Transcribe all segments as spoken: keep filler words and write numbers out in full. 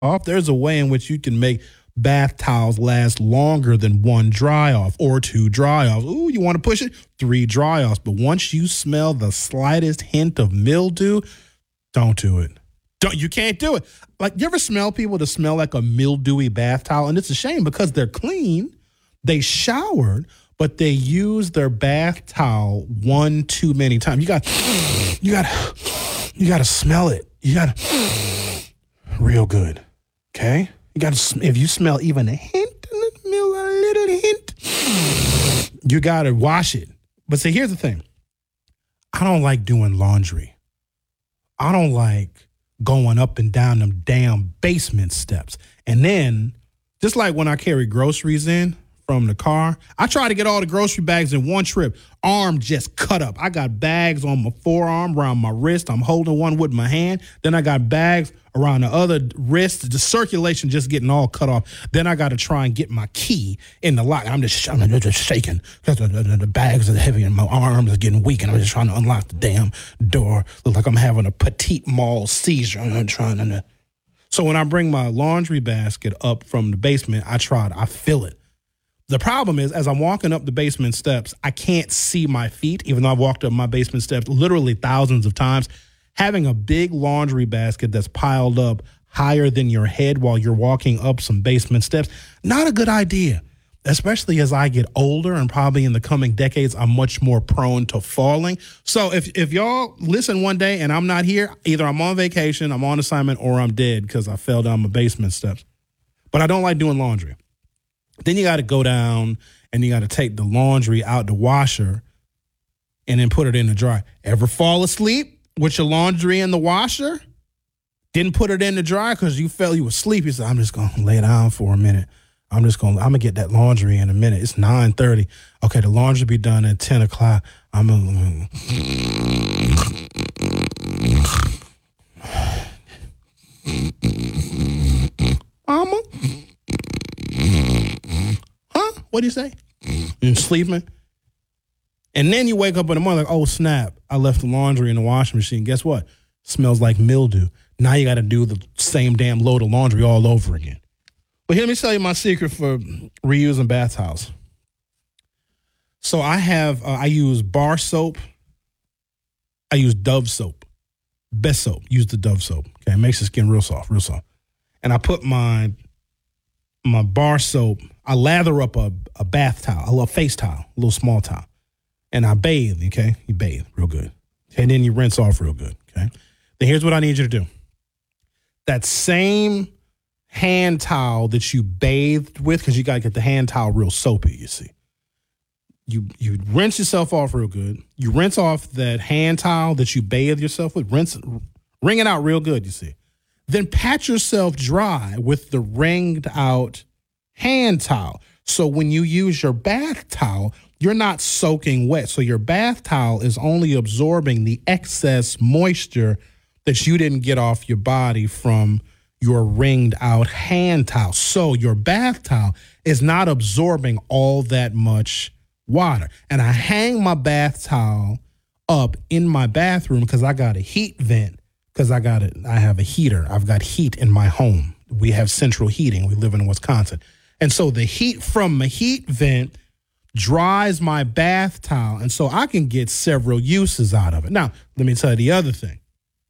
off. There's a way in which you can make bath towels last longer than one dry off or two dry offs. Ooh, you want to push it? Three dry offs. But once you smell the slightest hint of mildew, don't do it. Don't you can't do it. Like, you ever smell people that smell like a mildewy bath towel? And it's a shame because they're clean, they showered, but they use their bath towel one too many times. You got, you got, you got to smell it. You got to, real good. Okay. You got to, if you smell even a hint, a little, a little hint, you got to wash it. But see, here's the thing. I don't like doing laundry. I don't like going up and down them damn basement steps. And then, just like when I carry groceries in from the car, I try to get all the grocery bags in one trip. Arm just cut up. I got bags on my forearm, around my wrist. I'm holding one with my hand. Then I got bags around the other wrist. The circulation just getting all cut off. Then I got to try and get my key in the lock. I'm just, I'm just shaking because the, the, the bags are heavy and my arms are getting weak. And I'm just trying to unlock the damn door. Look like I'm having a petite mal seizure. I'm trying to. So when I bring my laundry basket up from the basement, I try to, I feel it. The problem is, as I'm walking up the basement steps, I can't see my feet, even though I've walked up my basement steps literally thousands of times. Having a big laundry basket that's piled up higher than your head while you're walking up some basement steps, not a good idea, especially as I get older and probably in the coming decades, I'm much more prone to falling. So if, if y'all listen one day and I'm not here, either I'm on vacation, I'm on assignment, or I'm dead because I fell down my basement steps. But I don't like doing laundry. Then you got to go down and you got to take the laundry out the washer and then put it in the dryer. Ever fall asleep with your laundry in the washer? Didn't put it in the dryer because you felt you were asleep. You said, I'm just going to lay down for a minute. I'm just going to, I'm going to get that laundry in a minute. It's nine thirty. Okay, the laundry be done at ten o'clock. I'm going to... Mama? Huh? What do you say? You're sleeping? And then you wake up in the morning like, oh, snap. I left the laundry in the washing machine. Guess what? Smells like mildew. Now you got to do the same damn load of laundry all over again. But here, let me tell you my secret for reusing bath towels. So I have, uh, I use bar soap. I use Dove soap. Best soap. Use the Dove soap. Okay, it makes the skin real soft, real soft. And I put my my bar soap, I lather up a, a bath towel, a little face towel, a little small towel. And I bathe, okay? You bathe real good. And then you rinse off real good, okay? Then here's what I need you to do. That same hand towel that you bathed with, because you got to get the hand towel real soapy, you see. You you rinse yourself off real good. You rinse off that hand towel that you bathe yourself with. Rinse, wring it out real good, you see. Then pat yourself dry with the wringed out hand towel. So when you use your bath towel, you're not soaking wet. So your bath towel is only absorbing the excess moisture that you didn't get off your body from your wringed out hand towel. So your bath towel is not absorbing all that much water. And I hang my bath towel up in my bathroom because I got a heat vent. Because I got it, I have a heater. I've got heat in my home. We have central heating. We live in Wisconsin. And so the heat from my heat vent dries my bath towel. And so I can get several uses out of it. Now, let me tell you the other thing.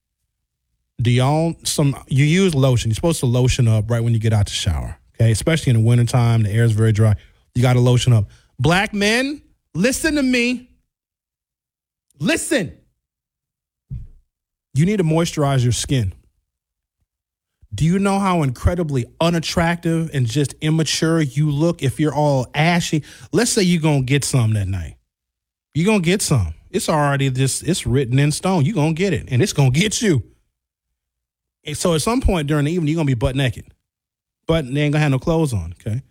Do y'all, some, you use lotion. You're supposed to lotion up right when you get out the shower. Okay, especially in the wintertime, the air is very dry. You got to lotion up. Black men, listen to me. Listen. You need to moisturize your skin. Do you know how incredibly unattractive and just immature you look if you're all ashy? Let's say you're going to get some that night. You're going to get some. It's already just, it's written in stone. You're going to get it, and it's going to get you. And so at some point during the evening, you're going to be butt naked. But they ain't going to have no clothes on, okay?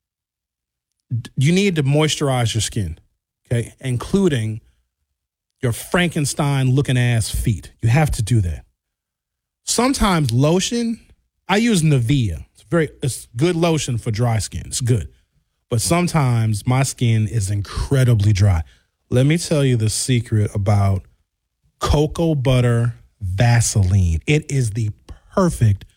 You need to moisturize your skin, okay, including your Frankenstein-looking ass feet. You have to do that. Sometimes lotion, I use Nivea. It's very, it's good lotion for dry skin. It's good. But sometimes my skin is incredibly dry. Let me tell you the secret about cocoa butter Vaseline. It is the perfect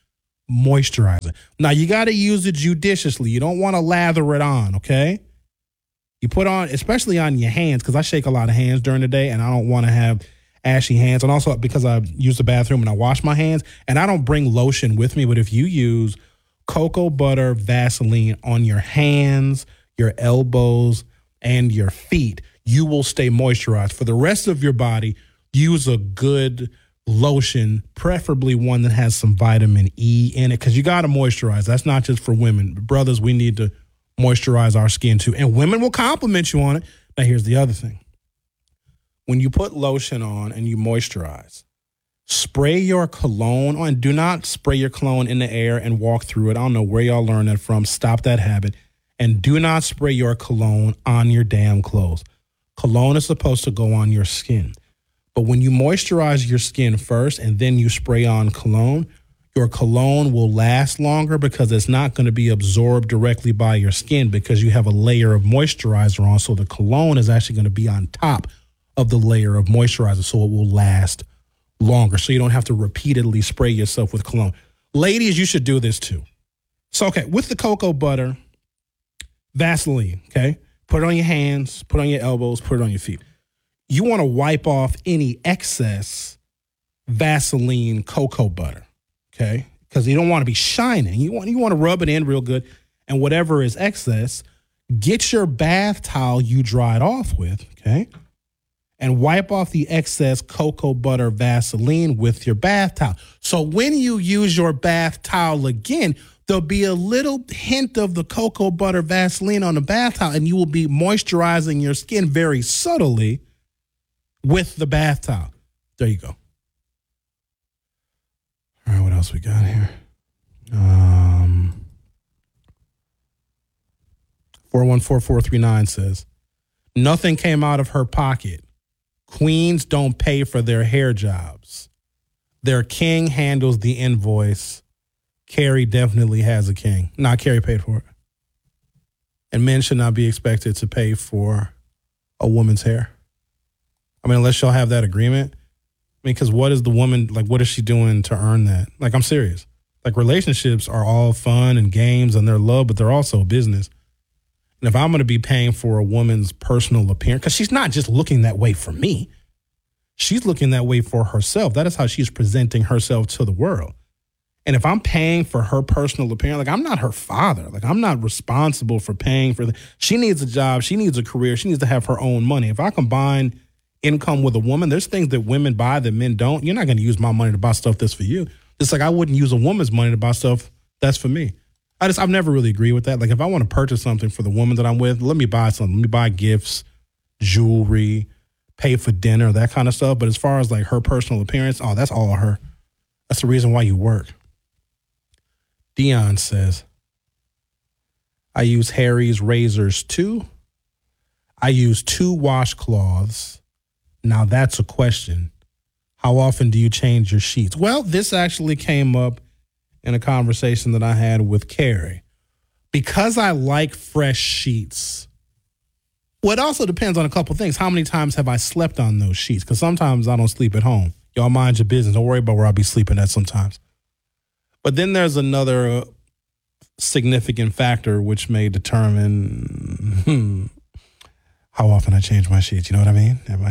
moisturizer. Now, you got to use it judiciously. You don't want to lather it on, okay? You put on, especially on your hands, because I shake a lot of hands during the day, and I don't want to have ashy hands. And also because I use the bathroom and I wash my hands, and I don't bring lotion with me, but if you use cocoa butter Vaseline on your hands, your elbows, and your feet, you will stay moisturized. For the rest of your body, use a good lotion, preferably one that has some vitamin E in it, because you got to moisturize. That's not just for women. Brothers, we need to moisturize our skin too. And women will compliment you on it. Now, here's the other thing. When you put lotion on and you moisturize, spray your cologne on. Do not spray your cologne in the air and walk through it. I don't know where y'all learned that from. Stop that habit. And do not spray your cologne on your damn clothes. Cologne is supposed to go on your skin. But when you moisturize your skin first and then you spray on cologne, your cologne will last longer because it's not going to be absorbed directly by your skin because you have a layer of moisturizer on. So the cologne is actually going to be on top of the layer of moisturizer, so it will last longer. So you don't have to repeatedly spray yourself with cologne. Ladies, you should do this too. So, okay, with the cocoa butter, Vaseline, okay? Put it on your hands, put it on your elbows, put it on your feet. You want to wipe off any excess Vaseline cocoa butter, okay? Because you don't want to be shining. You want, you want to rub it in real good, and whatever is excess, get your bath towel you dried off with, okay? And wipe off the excess cocoa butter Vaseline with your bath towel. So when you use your bath towel again, there'll be a little hint of the cocoa butter Vaseline on the bath towel, and you will be moisturizing your skin very subtly with the bath towel. There you go. All right, what else we got here? Um, four one four four three nine says, nothing came out of her pocket. Queens don't pay for their hair jobs. Their king handles the invoice. Carrie definitely has a king. Nah, Carrie paid for it. And men should not be expected to pay for a woman's hair. I mean, unless y'all have that agreement. I mean, because what is the woman, like, what is she doing to earn that? Like, I'm serious. Like, relationships are all fun and games and they're love, but they're also business. And if I'm going to be paying for a woman's personal appearance, because she's not just looking that way for me. She's looking that way for herself. That is how she's presenting herself to the world. And if I'm paying for her personal appearance, like, I'm not her father. Like, I'm not responsible for paying for the. She needs a job. She needs a career. She needs to have her own money. If I combine income with a woman, there's things that women buy that men don't. You're not going to use my money to buy stuff that's for you. Just like I wouldn't use a woman's money to buy stuff that's for me. I just, I've never really agreed with that. Like, if I want to purchase something for the woman that I'm with, let me buy something. Let me buy gifts, jewelry, pay for dinner, that kind of stuff. But as far as like her personal appearance, oh, that's all her. That's the reason why you work. Dion says, I use Harry's razors too. I use two washcloths. Now that's a question. How often do you change your sheets? Well, this actually came up in a conversation that I had with Carrie. Because I like fresh sheets. Well, it also depends on a couple things. How many times have I slept on those sheets? Because sometimes I don't sleep at home. Y'all mind your business. Don't worry about where I'll be sleeping at sometimes. But then there's another uh, significant factor which may determine hmm, how often I change my sheets. You know what I mean? Am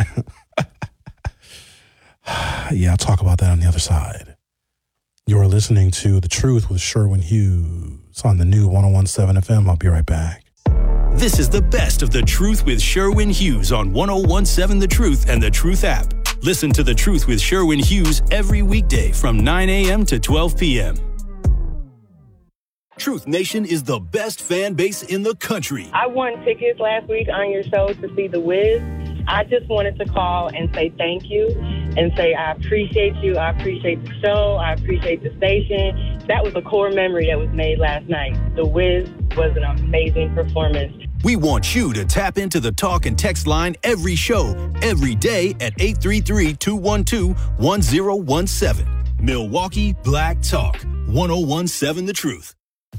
I? Yeah, I'll talk about that on the other side. You're listening to The Truth with Sherwin Hughes on the new one oh one point seven F M. I'll be right back. This is the best of The Truth with Sherwin Hughes on one oh one point seven The Truth and The Truth app. Listen to The Truth with Sherwin Hughes every weekday from nine a.m. to twelve p.m. Truth Nation is the best fan base in the country. I won tickets last week on your show to see The Wiz. I just wanted to call and say thank you and say I appreciate you. I appreciate the show. I appreciate the station. That was a core memory that was made last night. The Wiz was an amazing performance. We want you to tap into the talk and text line every show, every day at eight three three, two one two, one oh one seven. Milwaukee Black Talk, one oh one point seven The Truth.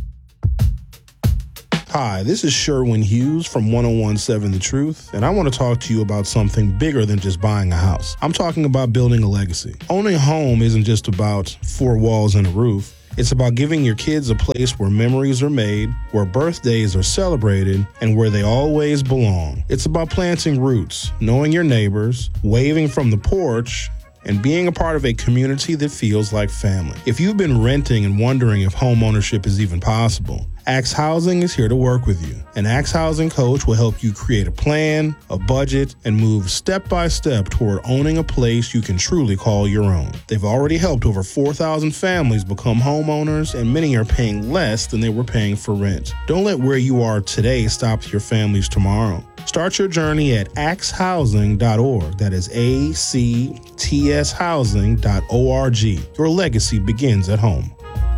Hi, this is Sherwin Hughes from one oh one point seven The Truth, and I want to talk to you about something bigger than just buying a house. I'm talking about building a legacy. Owning a home isn't just about four walls and a roof. It's about giving your kids a place where memories are made, where birthdays are celebrated, and where they always belong. It's about planting roots, knowing your neighbors, waving from the porch, and being a part of a community that feels like family. If you've been renting and wondering if home ownership is even possible, Axe Housing is here to work with you. An Axe Housing coach will help you create a plan, a budget, and move step by step toward owning a place you can truly call your own. They've already helped over four thousand families become homeowners, and many are paying less than they were paying for rent. Don't let where you are today stop your family's tomorrow. Start your journey at axe housing dot org. That is A C T S housing dot org. Your legacy begins at home.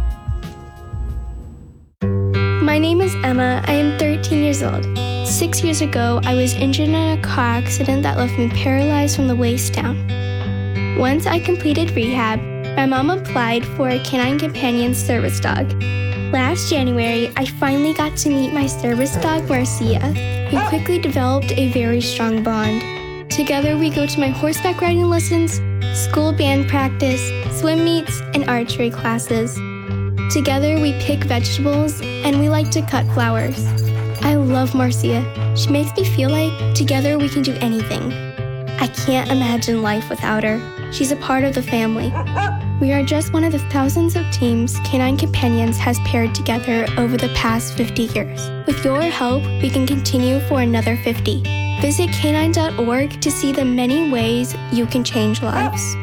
My name is Emma. I am thirteen years old. Six years ago, I was injured in a car accident that left me paralyzed from the waist down. Once I completed rehab, my mom applied for a Canine Companion service dog. Last January, I finally got to meet my service dog, Marcia. We quickly developed a very strong bond. Together, we go to my horseback riding lessons, school band practice, swim meets, and archery classes. Together, we pick vegetables, and we like to cut flowers. I love Marcia. She makes me feel like together we can do anything. I can't imagine life without her. She's a part of the family. We are just one of the thousands of teams Canine Companions has paired together over the past fifty years. With your help, we can continue for another fifty. Visit canine dot org to see the many ways you can change lives.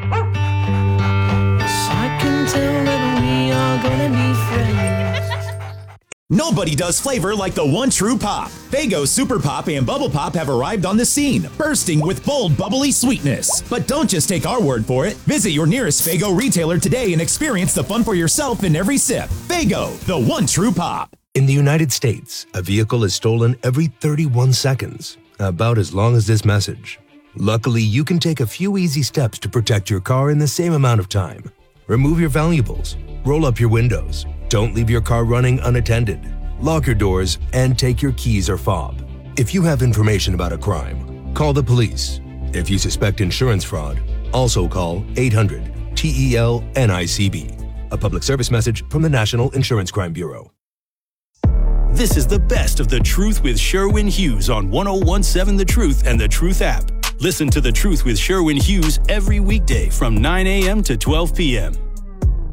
I can tell that we are gonna be friends. Nobody does flavor like the one true pop. Faygo Super Pop and Bubble Pop have arrived on the scene, bursting with bold, bubbly sweetness. But don't just take our word for it. Visit your nearest Faygo retailer today and experience the fun for yourself in every sip. Faygo, the one true pop. In the United States, a vehicle is stolen every thirty-one seconds, about as long as this message. Luckily, you can take a few easy steps to protect your car in the same amount of time. Remove your valuables, roll up your windows, don't leave your car running unattended, lock your doors, and take your keys or fob. If you have information about a crime, call the police. If you suspect insurance fraud, also call eight hundred T E L N I C B. A public service message from the National Insurance Crime Bureau. This is the best of The Truth with Sherwin Hughes on one oh one seven The Truth and The Truth app. Listen to The Truth with Sherwin Hughes every weekday from nine a.m. to twelve p.m.